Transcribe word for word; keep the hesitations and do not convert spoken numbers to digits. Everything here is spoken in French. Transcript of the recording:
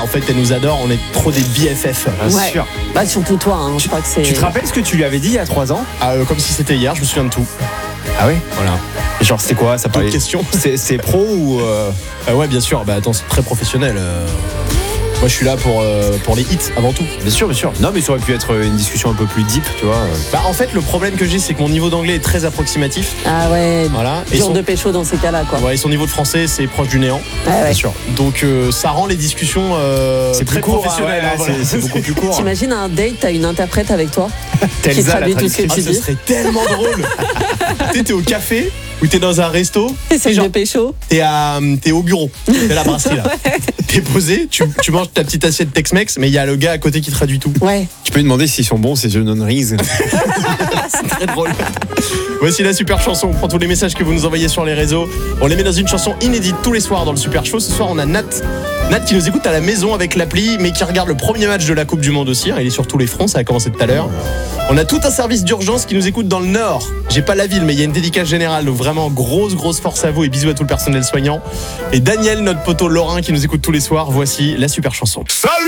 en fait, elle nous adore. On est trop des B F F. Bien Ouais. sûr. Bah, surtout toi, hein, je crois que c'est. Tu te rappelles ce que tu lui avais dit il y a trois ans? Ah, euh, comme si c'était hier, je me souviens de tout. Ah oui. Voilà. Genre c'était quoi? Ça D'autres parlait. questions? C'est, c'est pro ou euh... Euh, ouais, bien sûr. Bah attends, c'est très professionnel. euh. Moi, je suis là pour, euh, pour les hits avant tout. Bien sûr, bien sûr. Non, mais ça aurait pu être une discussion un peu plus deep, tu vois. Bah, en fait, le problème que j'ai, c'est que mon niveau d'anglais est très approximatif. Ah ouais. Voilà. Et Genre son, de pécho dans ces cas-là, quoi. ouais, et son niveau de français, c'est proche du néant. Ah ouais. Bien sûr. Donc, euh, ça rend les discussions euh, C'est très plus court, professionnelles. hein, ouais, hein, voilà. c'est, c'est beaucoup plus court. T'imagines un date, t'as une interprète avec toi qui Telsa, la traduit tout ce que Ah, tu ce dis. serait tellement drôle. Tu sais, t'es au café ou t'es dans un resto. C'est genre- de pécho. T'es, à, t'es au bureau, t'es à la brasserie là. T'es posé, tu, tu manges ta petite assiette Tex-Mex, mais il y a le gars à côté qui traduit tout. Ouais. Tu peux lui demander s'ils sont bons, ces jeux non-rise. C'est très drôle. Voici la super chanson. On prend tous les messages que vous nous envoyez sur les réseaux. On les met dans une chanson inédite tous les soirs dans le Super Show. Ce soir, on a Nat. Nat qui nous écoute à la maison avec l'appli, mais qui regarde le premier match de la Coupe du Monde aussi. Il est sur tous les fronts, ça a commencé tout à l'heure. On a tout un service d'urgence qui nous écoute dans le Nord. J'ai pas la ville, mais il y a une dédicace générale. Donc vraiment, grosse, grosse force à vous et bisous à tout le personnel soignant. Et Daniel, notre poteau Lorrain qui nous écoute tous les soirs. Voici la super chanson. Salut!